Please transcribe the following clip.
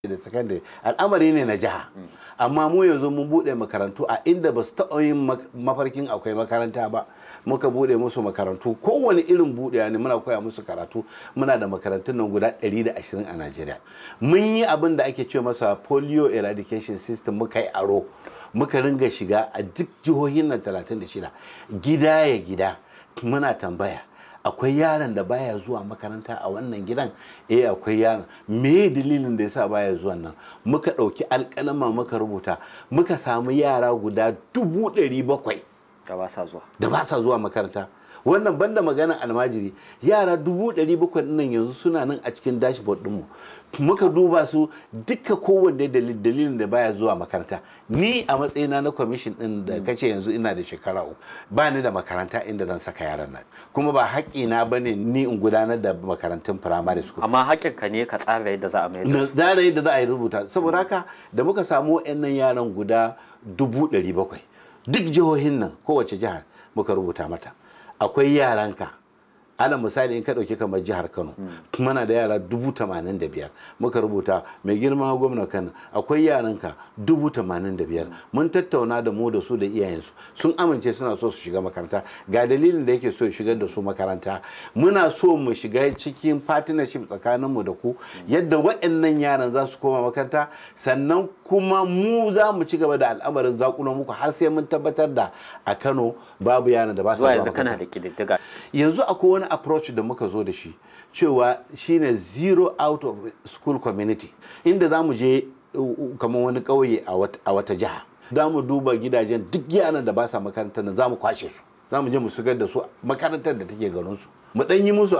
da secondary al'amari ne na jiha, amma mu yanzu mun bude makarantu a inda ba su taɓa yin mafarkin akwai makaranta ba. Muka bude musu makarantu kowane irin budewa ne, muna koya musu karatu. Muna da makarantun nan guda 120 a Najeriya. Mun yi abin da ake ce masa polio eradication system, muka yi aro, muka ringa shiga a duk jihohin nan 36 gida ya gida, muna tambaya akwai yaron da baya zuwa makaranta a wannan gidan. Akwai yaron, me dalilin da yasa baya zuwa nan? Muka ɗauki alƙalama muka rubuta, muka samu yara guda 700,000 da ba sa zuwa makaranta. Wannan banda maganar almajiri, yara 700,000 nan yanzu suna nan a cikin dashboard ɗinmu. Muka duba su duka, kowanne dalilin da baya zuwa makaranta. Ni a matsayina na kwamishin ɗin da kace yanzu ina da shekara 3, ba ni da makaranta inda zan saka yaran nan, kuma ba haƙƙina ba ne ni in gudanar da makarantun primary school. Amma haƙƙinka ne ka tsara yadda za a mai da su. Tsara yadda za a yi rubuta. Saboda haka da muka samu waɗannan yaran guda 700,000, duk jihohin nan kowace jihar muka rubuta mata akwai yaranka. Ana misali in ka ɗauki kamar jihar Kano, muna da yara 85,000 muka rubuta mai girma gwamna Kano akwai yaranka 85,000. Mun tattauna da mu da su da iyayensu, sun amince suna so su shiga makaranta. Ga dalilin da yake so ya shigar da su makaranta. Muna so mu shiga cikin partnership tsakaninmu da ku, yadda waɗannan yaran za su koma makaranta, sannan kuma mu za mu ci gaba da al'amarin zakulo muku har sai mun tabbatar da a Kano babu yaran da ba su zuwa makaranta. Yanzu kana da ƙididdiga. Yanzu akwai wani approach da muka zo da shi cewa shine zero out of school community, inda za mu je kamar wani ƙauye a wata jiha, za mu duba gidajen duk yaran da ba sa makarantar nan, za mu kwashe su, za mu je mu shigar da su makarantar da take garin su, mu dan yi musu